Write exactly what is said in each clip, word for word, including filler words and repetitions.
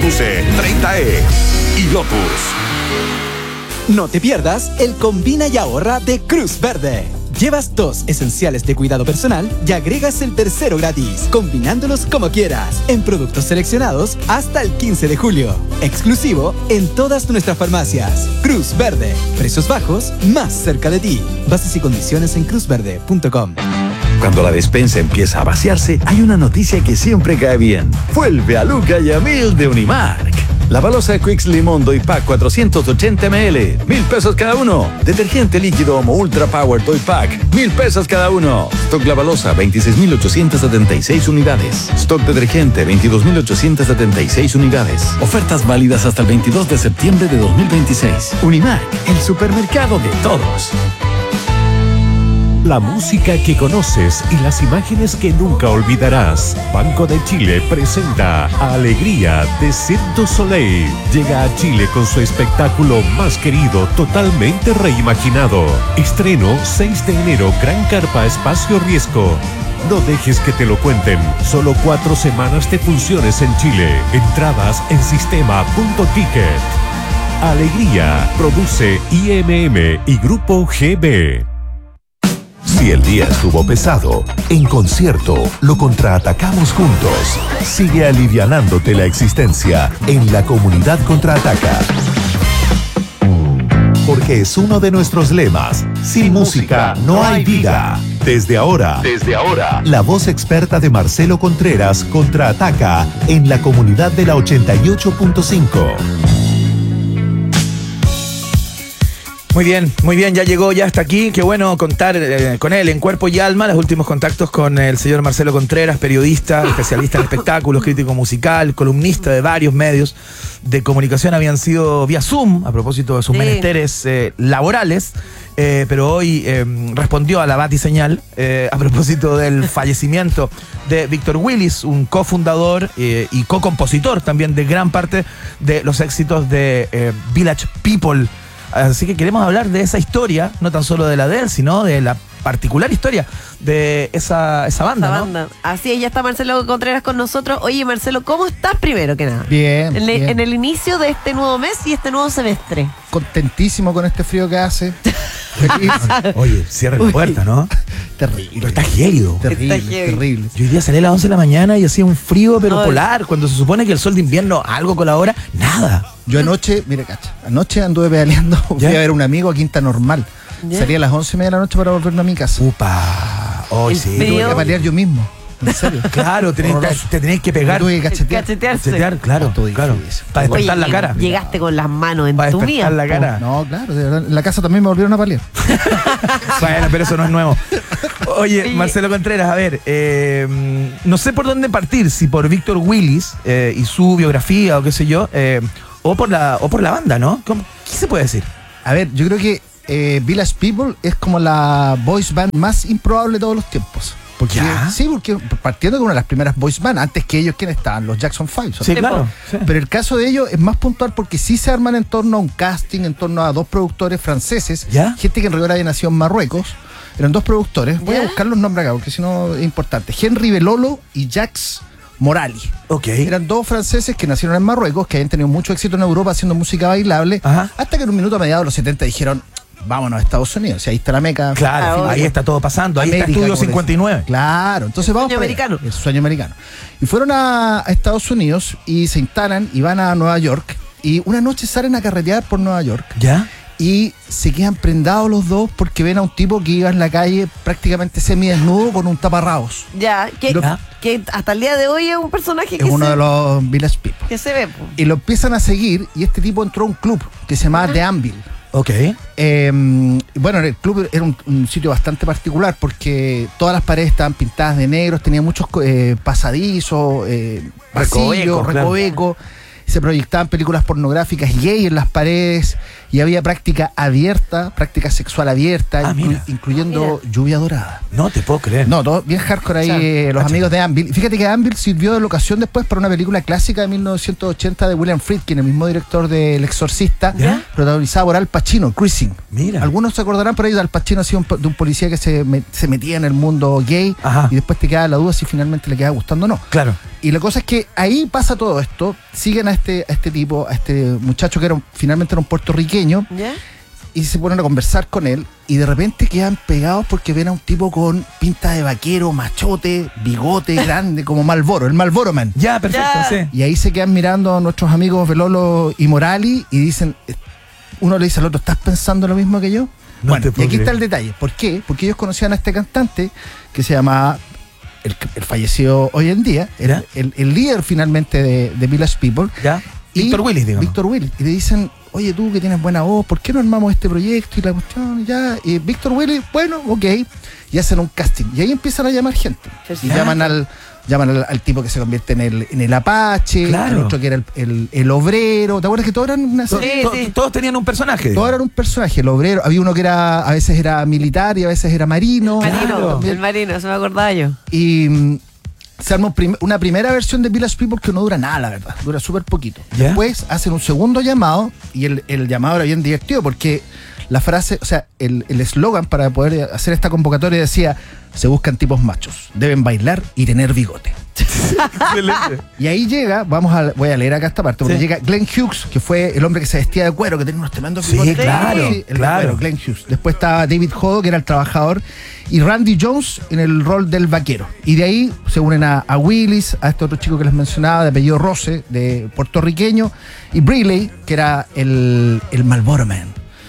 Conduce treinta E y Lotus. No te pierdas el Combina y Ahorra de Cruz Verde. Llevas dos esenciales de cuidado personal y agregas el tercero gratis, combinándolos como quieras, en productos seleccionados hasta el quince de julio. Exclusivo en todas nuestras farmacias. Cruz Verde. Precios bajos, más cerca de ti. Bases y condiciones en cruz verde punto com. Cuando la despensa empieza a vaciarse, hay una noticia que siempre cae bien. Vuelve a Luca y a Mil de Unimark. La balosa Quicks Limón Doy Pack cuatrocientos ochenta mililitros, mil pesos cada uno. Detergente líquido Omo Ultra Power Doy Pack, mil pesos cada uno. Stock La Balosa, veintiséis mil ochocientos setenta y seis unidades. Stock detergente, veintidós mil ochocientos setenta y seis unidades. Ofertas válidas hasta el veintidós de septiembre de dos mil veintiséis. Unimark, el supermercado de todos. La música que conoces y las imágenes que nunca olvidarás. Banco de Chile presenta Alegría de Cirque du Soleil. Llega a Chile con su espectáculo más querido, totalmente reimaginado. Estreno seis de enero, Gran Carpa Espacio Riesgo. No dejes que te lo cuenten. Solo cuatro semanas de funciones en Chile. Entradas en sistema punto ticket. Alegría produce I M M y Grupo G B. Si el día estuvo pesado, en concierto lo contraatacamos juntos. Sigue alivianándote la existencia en la Comunidad Contraataca. Porque es uno de nuestros lemas. Sin música no hay vida. Desde ahora, desde ahora, la voz experta de Marcelo Contreras contraataca en la comunidad de la ochenta y ocho punto cinco. Muy bien, muy bien, ya llegó, ya está aquí. Qué bueno contar eh, con él en cuerpo y alma. Los últimos contactos con el señor Marcelo Contreras, periodista, especialista en espectáculos, crítico musical, columnista de varios medios de comunicación, habían sido vía Zoom, a propósito de sus sí. menesteres eh, laborales. Eh, pero hoy eh, respondió a la batiseñal eh, a propósito del fallecimiento de Víctor Willis, un cofundador eh, y co-compositor también de gran parte de los éxitos de eh, Village People. Así que queremos hablar de esa historia, no tan solo de la de él, sino de la particular historia de esa, esa banda, esa banda. ¿no? Así es, ya está Marcelo Contreras con nosotros. Oye, Marcelo, ¿cómo estás primero que nada? Bien, en, bien. en el inicio de este nuevo mes y este nuevo semestre. Contentísimo con este frío que hace. Oye, cierra la puerta, ¿no? Terrible. Está gélido. Terrible, Está gélido. terrible. Yo hoy día salí a las once de la mañana y hacía un frío, pero Ay. polar. Cuando se supone que el sol de invierno algo colabora, nada. Yo anoche, mire, cacha, anoche anduve pedaleando, fui ¿Ya? a ver a un amigo a Quinta Normal. ¿Ya? Salí a las once y media de la noche para volverme a mi casa. Upa. Hoy ¿En sí. serio? Tuve que palear yo mismo. En serio. Claro, tenés, te, Horroroso. te tenés que pegar. Tuve que cachetear. Cachetearse. Cachetear, claro, Todo claro. difícil. Para despertar Oye, la cara. Llegaste con las manos Para entumidas. despertar la cara. No, claro, de verdad, en la casa también me volvieron a palear. Bueno, pero eso no es nuevo. Oye, Oye. Marcelo Contreras, a ver, eh, no sé por dónde partir, si por Víctor Willis eh, y su biografía o qué sé yo, eh, o por la o por la banda, ¿no? ¿Cómo, ¿Qué se puede decir? A ver, yo creo que eh, Village People es como la voice band más improbable de todos los tiempos. Porque, ¿Ya? sí, porque partiendo con una de las primeras voice band, antes que ellos, ¿quiénes estaban? Los Jackson Five. Sí, claro. Sí. Pero el caso de ellos es más puntual porque sí se arman en torno a un casting, en torno a dos productores franceses, ¿Ya? gente que en realidad había nacido en Marruecos. Eran dos productores. Voy ¿Ya? a buscar los nombres acá porque si no es importante. Henry Belolo y Jacques Morali. Ok. Eran dos franceses que nacieron en Marruecos, que habían tenido mucho éxito en Europa haciendo música bailable, Ajá. hasta que en un minuto a mediados de los setenta dijeron, vámonos a Estados Unidos, y ahí está la meca. Claro, Ah, ahí obvio. está todo pasando. Ahí América, está Estudio como cincuenta y nueve. decía. Claro, entonces vamos sueño para allá. americano. El sueño americano. Y fueron a, a Estados Unidos y se instalan y van a Nueva York. Y una noche salen a carretear por Nueva York ¿Ya? y se quedan prendados los dos porque ven a un tipo que iba en la calle prácticamente semidesnudo con un taparrabos. Ya, que, ¿Ya? que hasta el día de hoy es un personaje Es que, uno se, de los Village People. que se ve. po. Y lo empiezan a seguir y este tipo entró a un club que se llamaba The Anvil. Ok. Eh, bueno, el club era un, un sitio bastante particular porque todas las paredes estaban pintadas de negros, tenía muchos eh, pasadizos, eh, pasillos, Recoveco, claro. recoveco. Se proyectaban películas pornográficas gay en las paredes y había práctica abierta, práctica sexual abierta, Ah, inclu- mira. incluyendo lluvia dorada. No te puedo creer. No, todo bien hardcore ahí, O sea, eh, los cacha. amigos de Anvil. Fíjate que Anvil sirvió de locación después para una película clásica de mil novecientos ochenta de William Friedkin, el mismo director de El Exorcista, ¿Ya? protagonizada por Al Pacino, Cruising. Mira. Algunos se acordarán por ahí de Al Pacino, ha sido un, po- de un policía que se, me- se metía en el mundo gay. Ajá. Y después te queda la duda si finalmente le queda gustando o no. Claro. Y la cosa es que ahí pasa todo esto, siguen a, este, a este tipo, a este muchacho que era un- finalmente era un puertorriqueño, ¿Ya? y se ponen a conversar con él, y de repente quedan pegados porque ven a un tipo con pinta de vaquero, machote, bigote grande, como Malboro, el Malboro Man. Ya, perfecto, Ya. sí. Y ahí se quedan mirando a nuestros amigos Velolo y Morali y dicen, eh, uno le dice al otro, ¿estás pensando lo mismo que yo? No bueno, te y puedo aquí está creer. el detalle. ¿Por qué? Porque ellos conocían a este cantante que se llamaba, el, el fallecido hoy en día, el, ¿Ya? el- el líder finalmente de, de Village People. ¿Ya? Y- Víctor Willis, digamos. Víctor Willis. Y le dicen, oye, tú que tienes buena voz, ¿por qué no armamos este proyecto? Y la cuestión, y ya. Y Víctor Willis, bueno, ok. Y hacen un casting. Y ahí empiezan a llamar gente. Y Ya. llaman al llaman al, al tipo que se convierte en el, en el Apache, Claro. al otro que era el, el- el obrero. ¿Te acuerdas que todos eran una To- serie? to- sí. Todos tenían un personaje. Todos eran un personaje, el obrero. Había uno que era, a veces era militar y a veces era marino. Marino, También. el marino, se me acordaba yo. Y mm, se arma un prim- una primera versión de Village People que no dura nada, la verdad. Dura súper poquito. ¿Ya? Después hacen un segundo llamado y el, el llamado era bien divertido porque la frase, o sea, el el eslogan para poder hacer esta convocatoria decía: se buscan tipos machos, deben bailar y tener bigote. Excelente. Y ahí llega, vamos a, voy a leer acá esta parte, porque Sí. llega Glenn Hughes, que fue el hombre que se vestía de cuero, que tenía unos tremendos Sí, bigotes. claro, el de claro. cuero, Glenn Hughes. Después estaba David Hodo, que era el trabajador, y Randy Jones en el rol del vaquero. Y de ahí se unen a, a Willis, a este otro chico que les mencionaba, de apellido Rose, de puertorriqueño, y Briley, que era el, el Marlboro Man.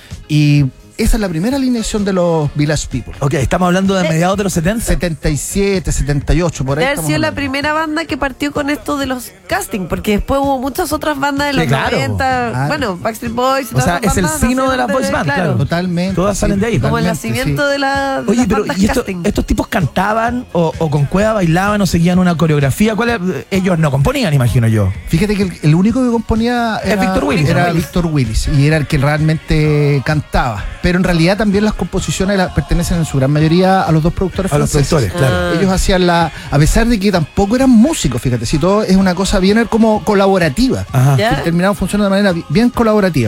Y esa es la primera alineación de los Village People. Ok, estamos hablando de mediados de los setenta. setenta y siete, setenta y ocho, por ahí. Debe haber estamos sido la hablando. primera banda que partió con esto de los castings, porque después hubo muchas otras bandas de los Sí, claro. noventa. Ah. Bueno, Backstreet Boys. y O sea, todas esas es el bandas sino de nacieron la voice band, claro. Totalmente. Todas salen de ahí. Como el totalmente, nacimiento sí. de, la, de Oye, las pero bandas ¿y esto- casting. estos tipos cantaban o, o con cueva bailaban o seguían una coreografía? ¿Cuál es? Ellos no componían, imagino yo. Fíjate que el, el único que componía Es era Víctor Willis. Era Willis. Víctor Willis y era el que realmente cantaba. Pero en realidad también las composiciones la- pertenecen en su gran mayoría a los dos productores A los franceses. productores, claro. Ah. Ellos hacían la. A pesar de que tampoco eran músicos, fíjate, si todo es una cosa bien como colaborativa. Ajá. Ya. Que terminaron funcionando de manera bi- bien colaborativa.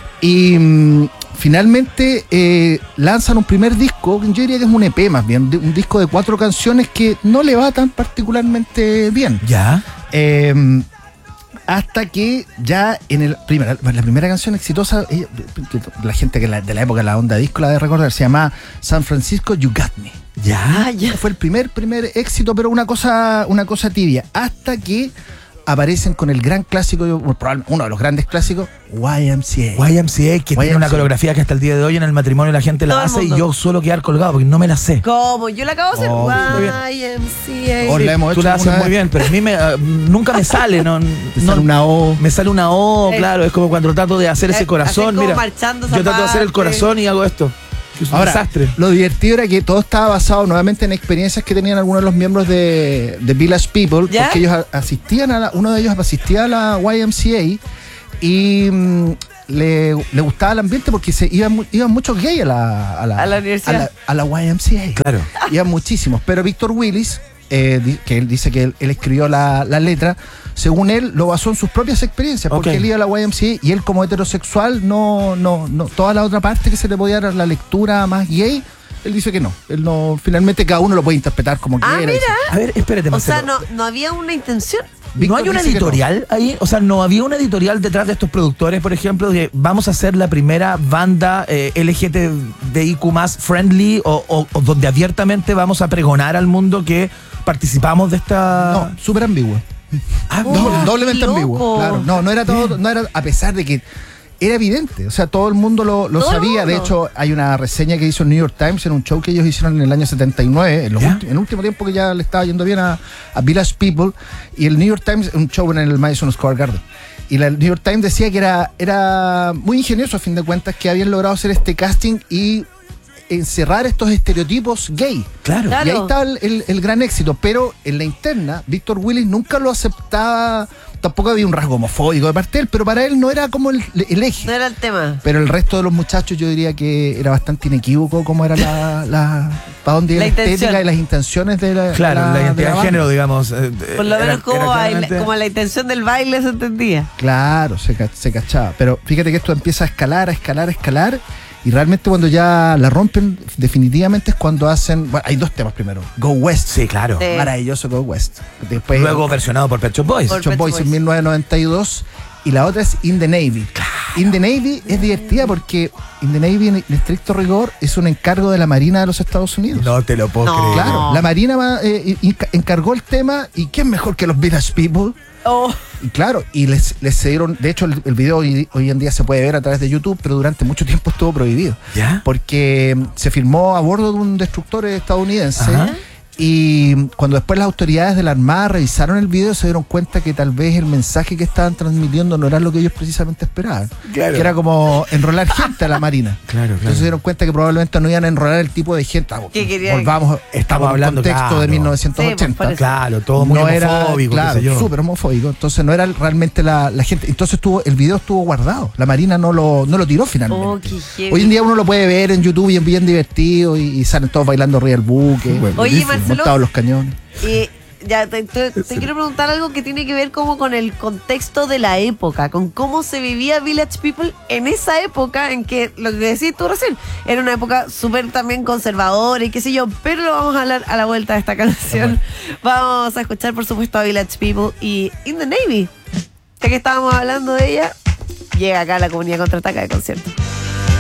Y mm, finalmente eh, lanzan un primer disco, yo diría que es un E P más bien, de- un disco de cuatro canciones que no le va tan particularmente bien. Ya. Eh, hasta que ya en el primera, la primera canción exitosa, ella- la gente que la- de la época de la onda disco la de recordar, se llama San Francisco You Got Me. Ya. Ah, ya. Fue el primer primer éxito, pero una cosa una cosa tibia, hasta que aparecen con el gran clásico, probablemente uno de los grandes clásicos, Y M C A. Y M C A, que tiene una Y M C A. coreografía que hasta el día de hoy en el matrimonio la gente Todo la el hace y mundo. yo suelo quedar colgado porque no me la sé. ¿Cómo? Yo la acabo de hacer. Oh, Y M C A. Oh, la hemos Tú hecho la haces una muy vez. bien, pero a mí me, ah, nunca me sale. No, Te no- sale una O. Me sale una O, Eh, claro. Es como cuando trato de hacer eh, ese corazón. así como Mira, marchando yo esa trato de hacer el parte. corazón y hago esto. Que es un Ahora, desastre. lo divertido era que todo estaba basado nuevamente en experiencias que tenían algunos de los miembros de, de Village People, ¿Ya? porque ellos a- asistían a la, uno de ellos asistía a la Y M C A y mm, le, le gustaba el ambiente porque se iban, mu- iban muchos gays a la, a la, A la universidad. a la, a la Y M C A. Claro. Iban muchísimos, pero Víctor Willis, eh, di- que él dice que él, él escribió la, la letra, según él lo basó en sus propias experiencias, porque Ok. él iba a la Y M C A y él como heterosexual no, no, no, toda la otra parte que se le podía dar la lectura más gay, él dice que no, él no, finalmente cada uno lo puede interpretar como Ah, quiera. mira. A ver, espérate, O Marcelo. sea, no, no había una intención. ¿No Víctor hay una dice que no. editorial ahí? O sea, ¿no había una editorial detrás de estos productores, por ejemplo, de vamos a ser la primera banda eh, L G T B I Q más friendly o, o- o donde abiertamente vamos a pregonar al mundo que participamos de esta... No, súper ambiguo. Ah, Oh, Doble- doblemente qué ambiguo, loco. claro. No, no era todo, no era, a pesar de que era evidente, o sea, todo el mundo lo, lo Todo el sabía. De mundo. hecho, hay una reseña que hizo el New York Times en un show que ellos hicieron en el año setenta y nueve, en, los ¿Ya? ulti- en el último tiempo que ya le estaba yendo bien a, a Village People, y el New York Times, un show en el Madison Square Garden. Y la- el New York Times decía que era, era muy ingenioso, a fin de cuentas, que habían logrado hacer este casting y encerrar estos estereotipos gay. Claro. Claro. Y ahí está el, el- el gran éxito. Pero en la interna, Víctor Willis nunca lo aceptaba. Tampoco había un rasgo homofóbico de parte de él, pero para él no era como el, el eje. No era el tema. Pero el resto de los muchachos yo diría que era bastante inequívoco cómo era la, la para dónde iba La la, estética intención. y las intenciones de la Claro, la- la, de identidad de banda. género, digamos. eh, Por lo era- menos como, era baile- claramente- como la intención del baile se entendía. Claro, se, ca- se cachaba. Pero fíjate que esto empieza a escalar, a escalar, a escalar. Y realmente cuando ya la rompen, definitivamente es cuando hacen. Bueno, hay dos temas primero. Go West. Sí, claro. Sí. Maravilloso Go West. Después, Luego versionado por Pet Shop Boys. Por- Pet Shop Pet Boys Boys. en mil novecientos noventa y dos. y la otra es In the Navy. In the Navy es divertida porque In the Navy, en estricto rigor, es un encargo de la Marina de los Estados Unidos. No te lo puedo No. creer. Claro, la Marina va, eh, inca- encargó el tema, y ¿quién mejor que los Village People? Oh, Y claro, y les, les se dieron, de hecho el, el video hoy, hoy en día se puede ver a través de YouTube, pero durante mucho tiempo estuvo prohibido. ¿Ya? Porque mm, se filmó a bordo de un destructor estadounidense. Ajá. Y cuando después las autoridades de la Armada revisaron el video, se dieron cuenta que tal vez el mensaje que estaban transmitiendo no era lo que ellos precisamente esperaban. Claro. Que era como enrolar gente a la Marina. Claro, claro. Entonces se dieron cuenta que probablemente no iban a enrolar el tipo de gente. Ah, ¿Qué querían? Volvamos, estamos hablando, hablando en contexto claro. de mil Sí, novecientos ochenta. pues, por eso. Claro, todo muy no era, homofóbico, claro, qué sé yo. súper homofóbico. Entonces no era realmente la, la gente. Entonces estuvo, el video estuvo guardado. La Marina no lo, no lo tiró finalmente. oh, qué heavy. Hoy en día uno lo puede ver en YouTube y es bien divertido, y, y salen todos bailando arriba del buque, Bueno, Oye, buenísimo. Marcelo, montados los cañones. Y ya te, te- te quiero preguntar algo que tiene que ver como con el contexto de la época, con cómo se vivía Village People en esa época en que, lo que decís tú recién, era una época súper también conservadora y qué sé yo, pero lo vamos a hablar a la vuelta de esta canción. Vamos a escuchar, por supuesto, a Village People y In the Navy. Ya que estábamos hablando de ella, llega acá la comunidad contraataca de concierto.